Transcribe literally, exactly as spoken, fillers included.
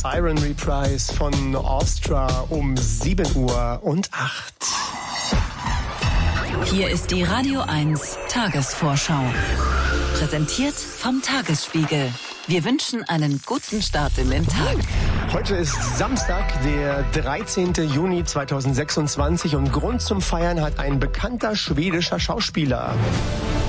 Siren Reprise von Astra um sieben Uhr und acht. Hier ist die Radio eins Tagesvorschau. Präsentiert vom Tagesspiegel. Wir wünschen einen guten Start in den Tag. Heute ist Samstag, der dreizehnten Juni zweitausendsechsundzwanzig und Grund zum Feiern hat ein bekannter schwedischer Schauspieler.